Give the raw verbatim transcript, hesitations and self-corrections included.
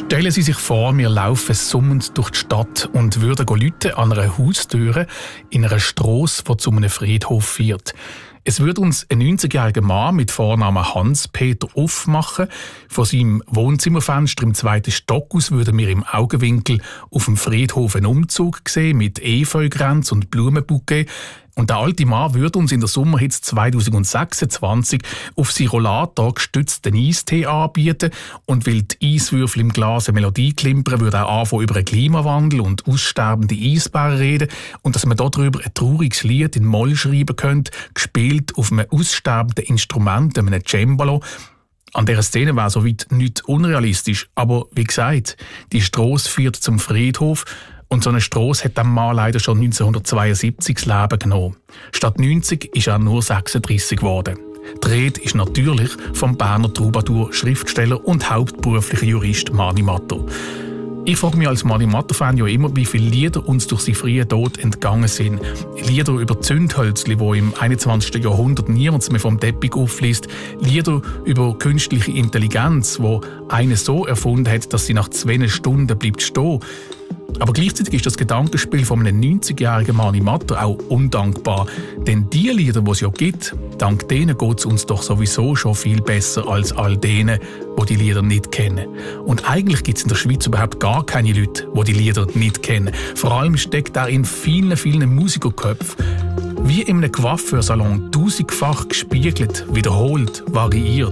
Stellen Sie sich vor, wir laufen summend durch die Stadt und würden läuten an einer Haustür in einer Strasse, die zu einem Friedhof führt. Es würde uns ein neunzigjähriger Mann mit Vornamen Hans-Peter aufmachen. Von seinem Wohnzimmerfenster im zweiten Stock aus würden wir im Augenwinkel auf dem Friedhof einen Umzug sehen mit Efeukränzen und Blumenbouquet. Und der alte Mann würde uns in der Sommerhitze zweitausendsechsundzwanzig auf seinen Rollator gestützt den Eistee anbieten. Und weil die Eiswürfel im Glas eine Melodie klimpern, würde er anfangen über den Klimawandel und aussterbende Eisbären reden. Und dass man darüber ein trauriges Lied in Moll schreiben könnte, gespielt auf einem aussterbenden Instrument, einem Cembalo. An dieser Szene wäre soweit nicht unrealistisch. Aber wie gesagt, die Strasse führt zum Friedhof. Und so eine Strasse hat dem Mann leider schon neunzehnhundertzweiundsiebzig das Leben genommen. Statt neunzig ist er nur sechsunddreissig geworden. Die Rede ist natürlich vom Berner Troubadour, Schriftsteller und hauptberuflicher Jurist Mani Matto. Ich frage mich als Mani Matto-Fan ja immer, wie viele Lieder uns durch seinen frühen Tod entgangen sind. Lieder über Zündhölzli, die im einundzwanzigsten Jahrhundert niemand mehr vom Teppich aufliest. Lieder über künstliche Intelligenz, wo eine so erfunden hat, dass sie nach zwei Stunden bleibt stehen. Aber gleichzeitig ist das Gedankenspiel von einem neunzigjährigen Mani Matto auch undankbar. Denn die Lieder, die es ja gibt, dank denen geht es uns doch sowieso schon viel besser als all denen, die die Lieder nicht kennen. Und eigentlich gibt es in der Schweiz überhaupt gar keine Leute, die die Lieder nicht kennen. Vor allem steckt da in vielen, vielen Musikerköpfen, wie in einem Coiffeursalon, tausendfach gespiegelt, wiederholt, variiert.